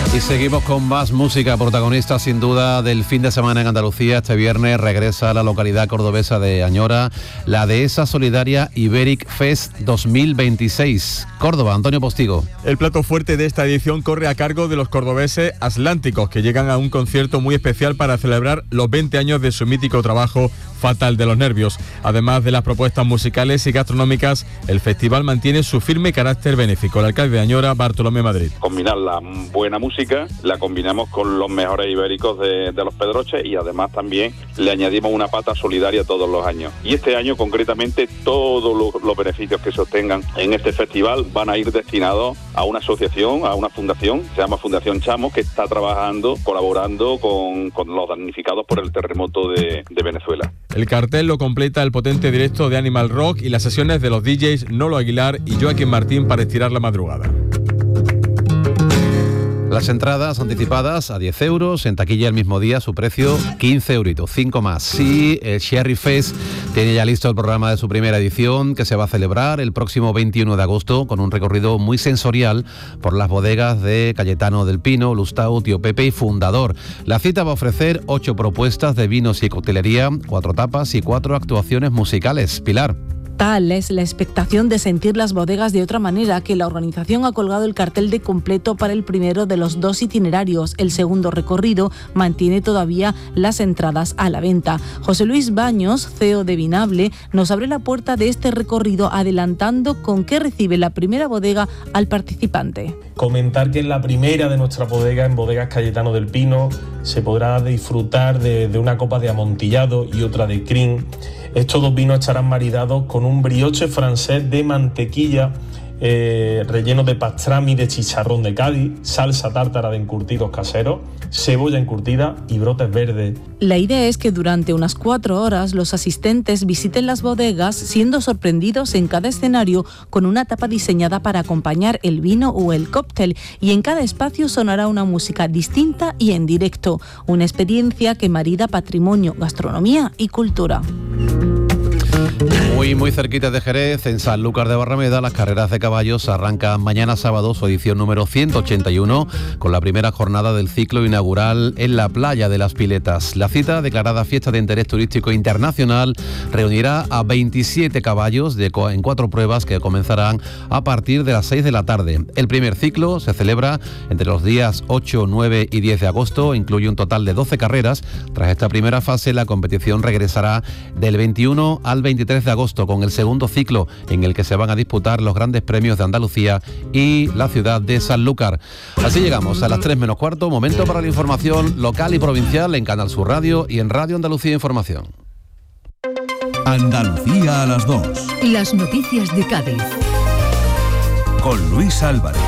Y seguimos con más música, protagonista sin duda del fin de semana en Andalucía. Este viernes regresa a la localidad cordobesa de Añora la Dehesa Solidaria Iberic Fest 2026. Córdoba, Antonio Postigo. El plato fuerte de esta edición corre a cargo de los cordobeses atlánticos, que llegan a un concierto muy especial para celebrar los 20 años de su mítico trabajo Fatal de los Nervios. Además de las propuestas musicales y gastronómicas, el festival mantiene su firme carácter benéfico. El alcalde de Añora, Bartolomé Madrid. Combinar la buena música, la combinamos con los mejores ibéricos de los Pedroches y además también le añadimos una pata solidaria todos los años. Y este año concretamente todos los beneficios que se obtengan en este festival van a ir destinados a una asociación, a una fundación, se llama Fundación Chamo, que está trabajando, colaborando con los damnificados por el terremoto de Venezuela. El cartel lo completa el potente directo de Animal Rock y las sesiones de los DJs Nolo Aguilar y Joaquín Martín para estirar la madrugada. Las entradas anticipadas a 10 euros, en taquilla el mismo día su precio 15 euritos, 5 más. Sí, el Cherry Fest tiene ya listo el programa de su primera edición, que se va a celebrar el próximo 21 de agosto con un recorrido muy sensorial por las bodegas de Cayetano del Pino, Lustau, Tío Pepe y Fundador. La cita va a ofrecer 8 propuestas de vinos y coctelería, 4 tapas y 4 actuaciones musicales. Pilar. Tal es la expectación de sentir las bodegas de otra manera, que la organización ha colgado el cartel de completo para el primero de los 2 itinerarios. El segundo recorrido mantiene todavía las entradas a la venta. José Luis Baños, CEO de Vinable, nos abre la puerta de este recorrido adelantando con qué recibe la primera bodega al participante. Comentar que en la primera de nuestra bodega, en Bodegas Cayetano del Pino, se podrá disfrutar de una copa de amontillado y otra de crin. Estos 2 vinos estarán maridados con un brioche francés de mantequilla relleno de pastrami de chicharrón de Cádiz, salsa tártara de encurtidos caseros, cebolla encurtida y brotes verdes. La idea es que durante unas 4 horas los asistentes visiten las bodegas, siendo sorprendidos en cada escenario con una tapa diseñada para acompañar el vino o el cóctel, y en cada espacio sonará una música distinta y en directo, una experiencia que marida patrimonio, gastronomía y cultura. Muy cerquita de Jerez, en Sanlúcar de Barrameda, las carreras de caballos arrancan mañana sábado su edición número 181 con la primera jornada del ciclo inaugural en la playa de las Piletas. La cita, declarada fiesta de interés turístico internacional, reunirá a 27 caballos en 4 pruebas que comenzarán a partir de las 6 de la tarde. El primer ciclo se celebra entre los días 8, 9 y 10 de agosto, incluye un total de 12 carreras. Tras esta primera fase, la competición regresará del 21 al 23 de agosto con el segundo ciclo, en el que se van a disputar los grandes premios de Andalucía y la ciudad de Sanlúcar. Así llegamos a las 3 menos cuarto, momento para la información local y provincial en Canal Sur Radio y en Radio Andalucía Información. Andalucía a las 2. Las noticias de Cádiz. Con Luis Álvarez.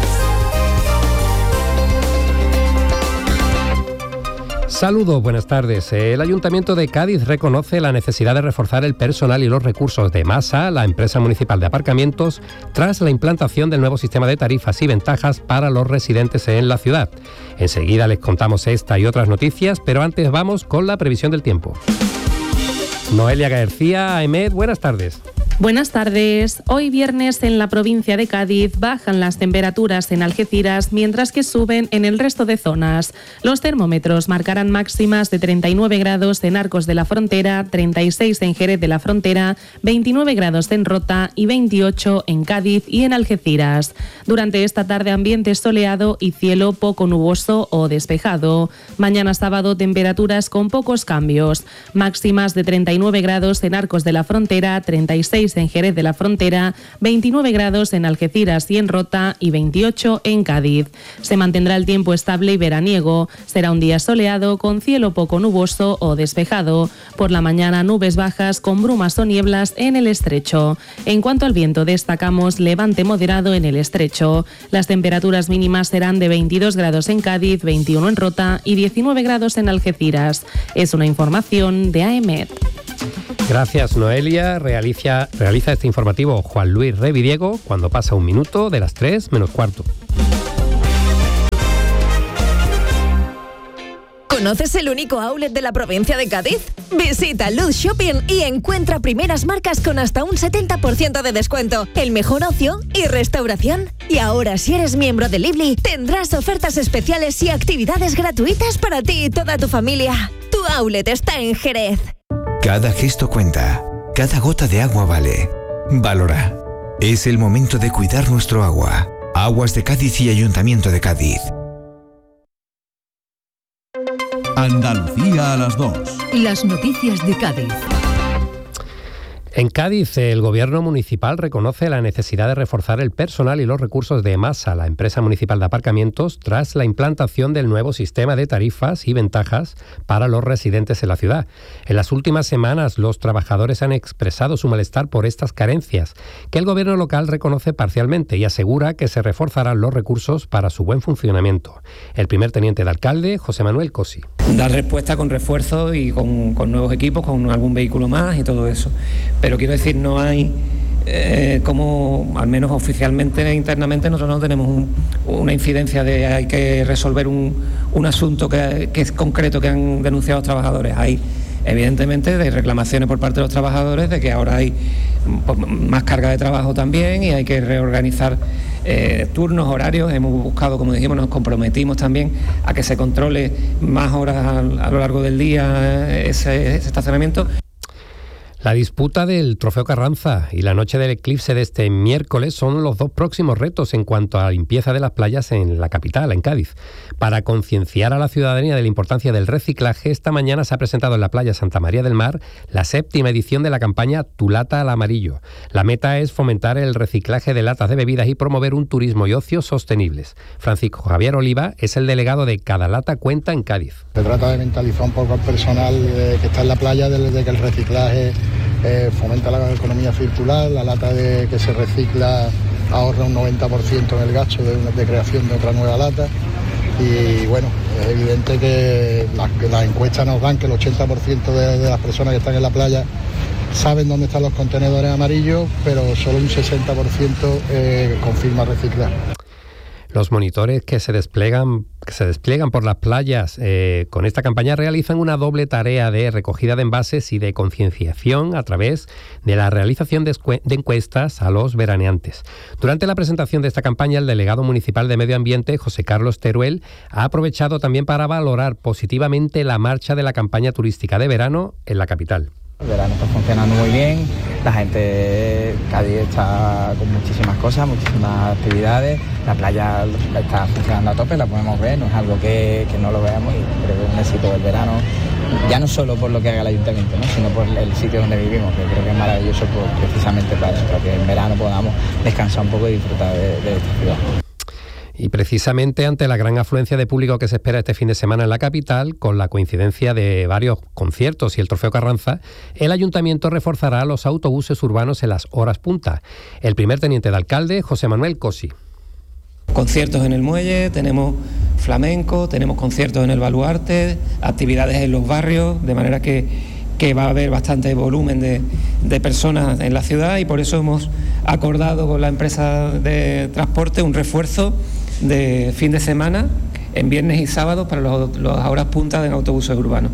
Saludos, buenas tardes. El Ayuntamiento de Cádiz reconoce la necesidad de reforzar el personal y los recursos de Masa, la empresa municipal de aparcamientos, tras la implantación del nuevo sistema de tarifas y ventajas para los residentes en la ciudad. Enseguida les contamos esta y otras noticias, pero antes vamos con la previsión del tiempo. Noelia García, AEMET, buenas tardes. Buenas tardes. Hoy viernes en la provincia de Cádiz bajan las temperaturas en Algeciras, mientras que suben en el resto de zonas. Los termómetros marcarán máximas de 39 grados en Arcos de la Frontera, 36 en Jerez de la Frontera, 29 grados en Rota y 28 en Cádiz y en Algeciras. Durante esta tarde ambiente soleado y cielo poco nuboso o despejado. Mañana sábado temperaturas con pocos cambios. Máximas de 39 grados en Arcos de la Frontera, 36 en Jerez de la Frontera, 29 grados en Algeciras y en Rota y 28 en Cádiz. Se mantendrá el tiempo estable y veraniego. Será un día soleado con cielo poco nuboso o despejado. Por la mañana nubes bajas con brumas o nieblas en el estrecho. En cuanto al viento, destacamos levante moderado en el estrecho. Las temperaturas mínimas serán de 22 grados en Cádiz, 21 en Rota y 19 grados en Algeciras. Es una información de AEMET. Gracias, Noelia. Realiza este informativo Juan Luis Revidiego cuando pasa 1 minuto de las 3 menos cuarto. Con ¿Conoces el único outlet de la provincia de Cádiz? Visita Luz Shopping y encuentra primeras marcas con hasta un 70% de descuento, el mejor ocio y restauración. Y ahora, si eres miembro de Lively, tendrás ofertas especiales y actividades gratuitas para ti y toda tu familia. Tu outlet está en Jerez. Cada gesto cuenta, cada gota de agua vale. Valora. Es el momento de cuidar nuestro agua. Aguas de Cádiz y Ayuntamiento de Cádiz. Andalucía a las 2. Las noticias de Cádiz. En Cádiz, el Gobierno municipal reconoce la necesidad de reforzar el personal y los recursos de Masa, la empresa municipal de aparcamientos, tras la implantación del nuevo sistema de tarifas y ventajas para los residentes en la ciudad. En las últimas semanas, los trabajadores han expresado su malestar por estas carencias, que el Gobierno local reconoce parcialmente y asegura que se reforzarán los recursos para su buen funcionamiento. El primer teniente de alcalde, José Manuel Cosi. Dar respuesta con refuerzo y con nuevos equipos, con algún vehículo más y todo eso. Pero quiero decir, no hay, como al menos oficialmente e internamente, nosotros no tenemos una incidencia de hay que resolver un asunto que es concreto que han denunciado los trabajadores. Hay, evidentemente, de reclamaciones por parte de los trabajadores de que ahora hay más carga de trabajo también y hay que reorganizar turnos, horarios. Hemos buscado, como dijimos, nos comprometimos también a que se controle más horas a lo largo del día ese estacionamiento. La disputa del Trofeo Carranza y la noche del eclipse de este miércoles son los dos próximos retos en cuanto a la limpieza de las playas en la capital, en Cádiz. Para concienciar a la ciudadanía de la importancia del reciclaje, esta mañana se ha presentado en la playa Santa María del Mar la 7ª edición de la campaña Tu lata al amarillo. La meta es fomentar el reciclaje de latas de bebidas y promover un turismo y ocio sostenibles. Francisco Javier Oliva es el delegado de Cada Lata Cuenta en Cádiz. Se trata de mentalizar un poco al personal que está en la playa de que el reciclaje fomenta la economía circular. La lata que se recicla ahorra un 90% en el gasto de creación de otra nueva lata. Y bueno, es evidente que las encuestas nos dan que el 80% de las personas que están en la playa saben dónde están los contenedores amarillos, pero solo un 60% confirma reciclar. Los monitores que se despliegan por las playas con esta campaña realizan una doble tarea de recogida de envases y de concienciación a través de la realización de encuestas a los veraneantes. Durante la presentación de esta campaña, el delegado municipal de Medio Ambiente, José Carlos Teruel, ha aprovechado también para valorar positivamente la marcha de la campaña turística de verano en la capital. El verano está funcionando muy bien, la gente, Cádiz está con muchísimas cosas, muchísimas actividades, la playa está funcionando a tope, la podemos ver, no es algo que no lo veamos y creo que es un éxito del verano, ya no solo por lo que haga el ayuntamiento, ¿no?, sino por el sitio donde vivimos, que creo que es maravilloso precisamente para eso, para que en verano podamos descansar un poco y disfrutar de esta ciudad. Y precisamente ante la gran afluencia de público que se espera este fin de semana en la capital, con la coincidencia de varios conciertos y el Trofeo Carranza, el Ayuntamiento reforzará los autobuses urbanos en las horas punta. El primer teniente de alcalde, José Manuel Cosi. Conciertos en el Muelle, tenemos flamenco, tenemos conciertos en el Baluarte, actividades en los barrios, de manera que va a haber bastante volumen de personas en la ciudad y por eso hemos acordado con la empresa de transporte un refuerzo de fin de semana en viernes y sábados para las horas puntas en autobuses urbanos.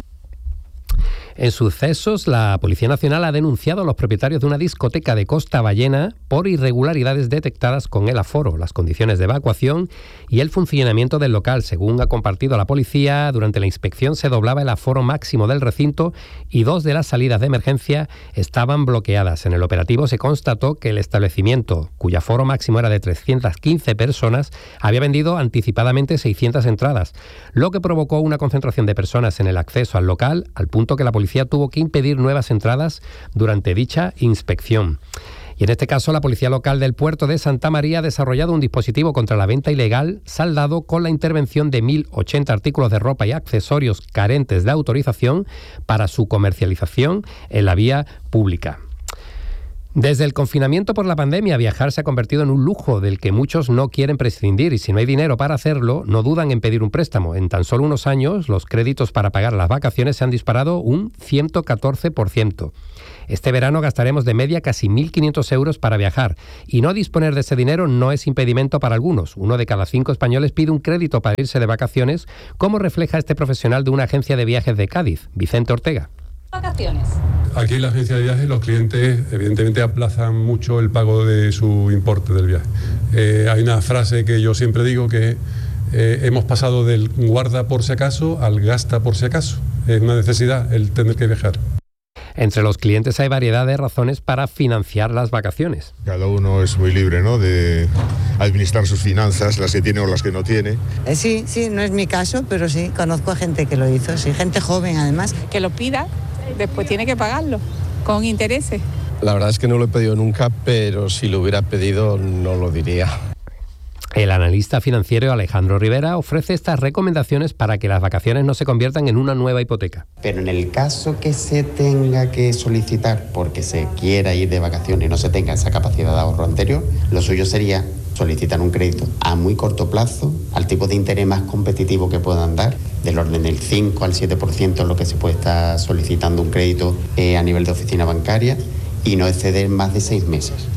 En sucesos, la Policía Nacional ha denunciado a los propietarios de una discoteca de Costa Ballena por irregularidades detectadas con el aforo, las condiciones de evacuación y el funcionamiento del local. Según ha compartido la policía, durante la inspección se doblaba el aforo máximo del recinto y 2 de las salidas de emergencia estaban bloqueadas. En el operativo se constató que el establecimiento, cuyo aforo máximo era de 315 personas, había vendido anticipadamente 600 entradas, lo que provocó una concentración de personas en el acceso al local, al punto que la policía tuvo que impedir nuevas entradas durante dicha inspección. Y en este caso, la Policía Local del Puerto de Santa María ha desarrollado un dispositivo contra la venta ilegal saldado con la intervención de 1.080 artículos de ropa y accesorios carentes de autorización para su comercialización en la vía pública. Desde el confinamiento por la pandemia, viajar se ha convertido en un lujo del que muchos no quieren prescindir y si no hay dinero para hacerlo, no dudan en pedir un préstamo. En tan solo unos años, los créditos para pagar las vacaciones se han disparado un 114%. Este verano gastaremos de media casi 1.500 euros para viajar y no disponer de ese dinero no es impedimento para algunos. 1 de cada 5 españoles pide un crédito para irse de vacaciones, como refleja este profesional de una agencia de viajes de Cádiz, Vicente Ortega. Vacaciones. Aquí en la agencia de viajes los clientes evidentemente aplazan mucho el pago de su importe del viaje. Hay una frase que yo siempre digo que hemos pasado del guarda por si acaso al gasta por si acaso. Es una necesidad el tener que viajar. Entre los clientes hay variedad de razones para financiar las vacaciones. Cada uno es muy libre, ¿no?, de administrar sus finanzas, las que tiene o las que no tiene. Sí, no es mi caso, pero sí, conozco a gente que lo hizo, sí, gente joven además. Que lo pida, después tiene que pagarlo, con intereses. La verdad es que no lo he pedido nunca, pero si lo hubiera pedido no lo diría. El analista financiero Alejandro Rivera ofrece estas recomendaciones para que las vacaciones no se conviertan en una nueva hipoteca. Pero en el caso que se tenga que solicitar porque se quiera ir de vacaciones y no se tenga esa capacidad de ahorro anterior, lo suyo sería solicitar un crédito a muy corto plazo, al tipo de interés más competitivo que puedan dar, del orden del 5 al 7% es lo que se puede estar solicitando un crédito a nivel de oficina bancaria y no exceder más de 6 meses.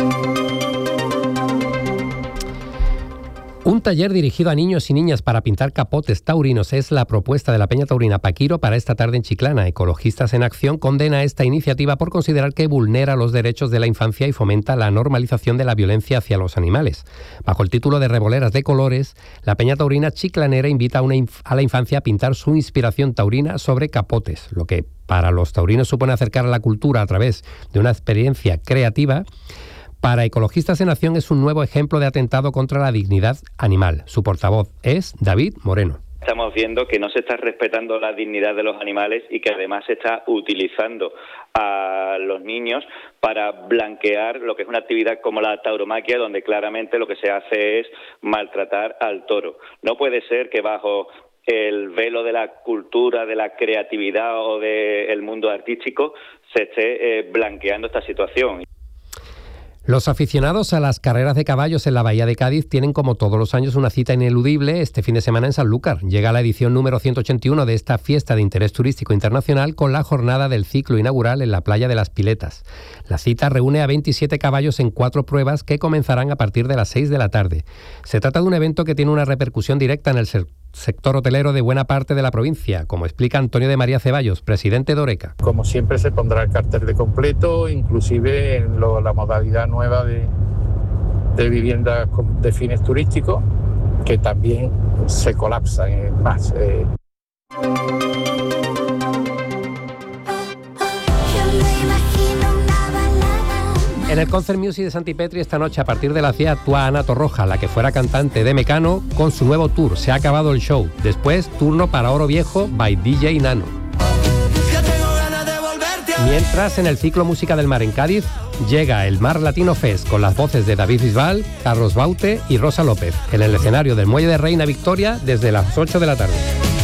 Un taller dirigido a niños y niñas para pintar capotes taurinos es la propuesta de la Peña Taurina Paquiro para esta tarde en Chiclana. Ecologistas en Acción condena esta iniciativa por considerar que vulnera los derechos de la infancia y fomenta la normalización de la violencia hacia los animales. Bajo el título de Reboleras de Colores, la Peña Taurina Chiclanera invita a la infancia a pintar su inspiración taurina sobre capotes, lo que para los taurinos supone acercar a la cultura a través de una experiencia creativa. Para Ecologistas en Acción es un nuevo ejemplo de atentado contra la dignidad animal. Su portavoz es David Moreno. Estamos viendo que no se está respetando la dignidad de los animales y que además se está utilizando a los niños para blanquear lo que es una actividad como la tauromaquia, donde claramente lo que se hace es maltratar al toro. No puede ser que bajo el velo de la cultura, de la creatividad o del mundo artístico se esté blanqueando esta situación. Los aficionados a las carreras de caballos en la Bahía de Cádiz tienen como todos los años una cita ineludible este fin de semana en Sanlúcar. Llega la edición número 181 de esta fiesta de interés turístico internacional con la jornada del ciclo inaugural en la playa de Las Piletas. La cita reúne a 27 caballos en 4 pruebas que comenzarán a partir de las 6 de la tarde. Se trata de un evento que tiene una repercusión directa en el sector hotelero de buena parte de la provincia, como explica Antonio de María Ceballos, presidente de Oreca. Como siempre se pondrá el cartel de completo, inclusive en la modalidad nueva de viviendas de fines turísticos, que también se colapsan más. En el Concert Music de Santipetri esta noche a partir de las 10 actúa Ana Torroja, la que fuera cantante de Mecano, con su nuevo tour. Se ha acabado el show. Después, turno para Oro Viejo by DJ Nano. Mientras, en el ciclo Música del Mar en Cádiz, llega el Mar Latino Fest con las voces de David Bisbal, Carlos Baute y Rosa López, en el escenario del Muelle de Reina Victoria desde las 8 de la tarde.